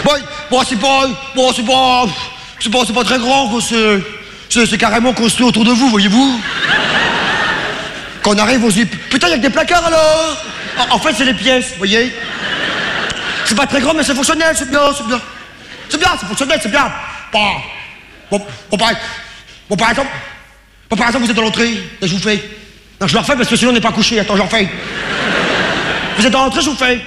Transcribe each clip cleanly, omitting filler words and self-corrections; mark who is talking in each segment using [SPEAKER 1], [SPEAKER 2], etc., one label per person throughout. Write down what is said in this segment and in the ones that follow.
[SPEAKER 1] C'est pas très grand, quoi. C'est carrément construit autour de vous, voyez-vous. Quand on arrive, on se dit, putain, il y a que des placards, alors. En fait, c'est les pièces, vous voyez. C'est pas très grand, mais c'est fonctionnel, c'est bien. C'est fonctionnel, c'est bien. Bon, par exemple, vous êtes dans l'entrée, et je vous fais. Non, je le refais parce que sinon on n'est pas couché. Attends, je le refais. Vous êtes dans l'entrée, je vous fais.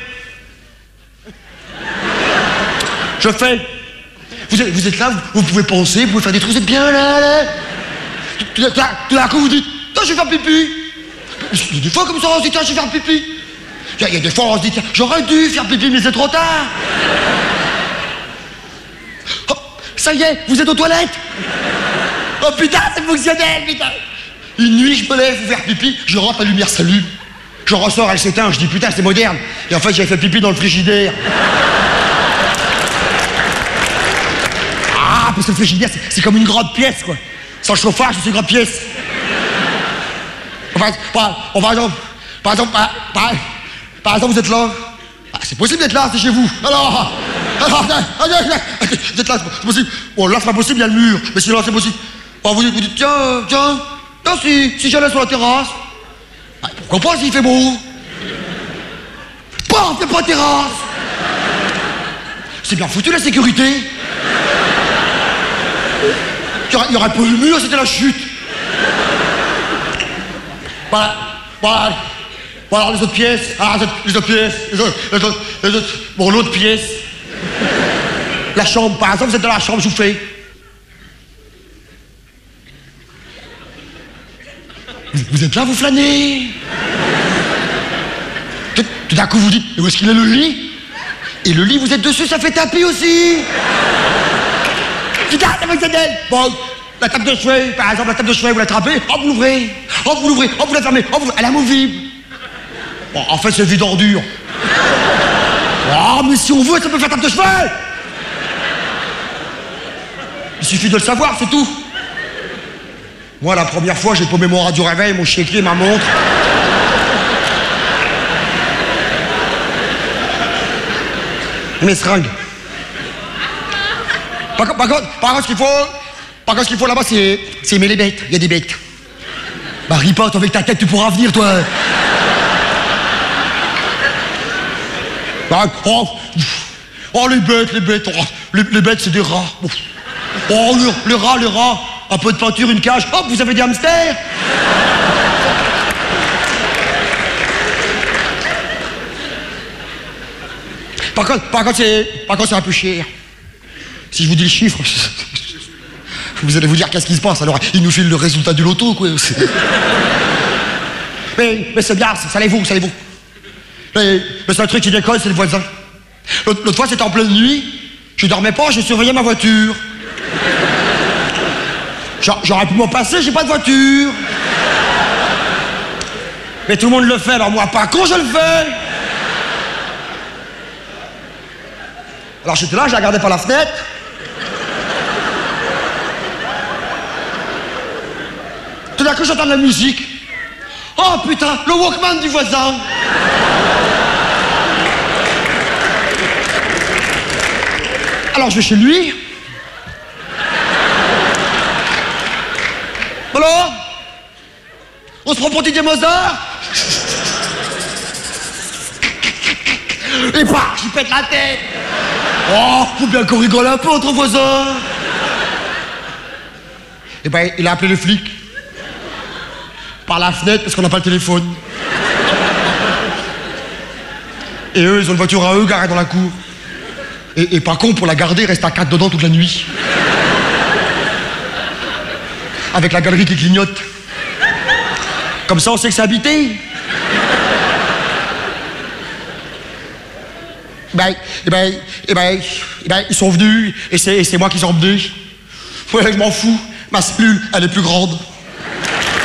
[SPEAKER 1] Je fais. Vous êtes là, vous pouvez penser, vous pouvez faire des trucs, vous êtes bien là. Tout d'un coup, vous dites, tiens, je vais faire pipi. Il y a des fois comme ça, on se dit, tiens, je vais faire pipi. Il y a des fois, on se dit, tiens, j'aurais dû faire pipi, mais c'est trop tard. Oh, ça y est, vous êtes aux toilettes. Oh putain, c'est fonctionnel, putain. Une nuit, je me lève pour faire pipi, je rentre, la lumière s'allume. Je ressors, elle s'éteint, je dis, putain, c'est moderne. Et en fait, j'avais fait pipi dans le frigidaire. Ah, parce que le frigidaire, c'est comme une grande pièce, quoi. Sans chauffage, c'est une grande pièce. Par exemple, vous êtes là. Ah, c'est possible d'être là, c'est chez vous. Alors, vous êtes là, c'est possible. Bon, là, c'est pas possible, il y a le mur. Mais sinon, c'est possible. Alors, vous dites, tiens, si j'allais sur la terrasse. Ah, pourquoi pas s'il fait beau? Pas, c'est pas terrasse. C'est bien foutu, la sécurité. Il y aurait pas eu le mur, c'était la chute. Voilà, les autres pièces. Ah, les autres pièces. Bon, l'autre pièce. La chambre, par exemple, vous êtes dans la chambre, je vous fais. Vous êtes là, vous flânez. Tout d'un coup, vous dites, où est-ce qu'il est le lit? Et le lit, vous êtes dessus, ça fait tapis aussi. Putain, c'est fonctionnel. Bon, la table de chevet, par exemple, vous l'attrapez, hop, vous l'ouvrez, hop, vous la fermez, hop, elle est amovible. Bon, en fait, c'est vide ordure. Oh, mais si on veut, ça peut faire table de chevet. Il suffit de le savoir, c'est tout. Moi, la première fois, j'ai paumé mon radio réveil, mon chéquier, ma montre. Mes seringues. Par contre, ce qu'il faut là-bas, c'est aimer les bêtes. Il y a des bêtes. Bah, ris pas, toi, avec ta tête, tu pourras venir, toi. Bah, oh, les bêtes. Les bêtes, c'est des rats. Oh, les rats. Un peu de peinture, une cage. Hop, vous avez des hamsters. Par contre, c'est un peu cher. Si je vous dis le chiffre, vous allez vous dire qu'est-ce qui se passe. Alors, il nous file le résultat du loto, quoi. Mais c'est bien, savez-vous. Mais c'est un truc qui déconne, c'est le voisin. L'autre fois, c'était en pleine nuit. Je dormais pas, je surveillais ma voiture. J'aurais pu m'en passer, j'ai pas de voiture. Mais tout le monde le fait, alors moi, pas quand je le fais. Alors j'étais là, je la regardais par la fenêtre. Tout d'un coup, j'entends de la musique. Oh putain, le Walkman du voisin. Alors je vais chez lui. Alors, on se prend pour Didier Mozart. Et bah, j'y pète la tête. Oh, faut bien qu'on rigole un peu entre voisins. Et ben, il a appelé les flics. Par la fenêtre, parce qu'on n'a pas le téléphone. Et eux, ils ont une voiture à eux garée dans la cour. Et par contre, pour la garder, il reste à 4 dedans toute la nuit. Avec la galerie qui clignote. Comme ça, on sait que c'est habité. Ils sont venus et c'est moi qui les ai emmenés. Ouais, je m'en fous. Ma cellule, elle est plus grande.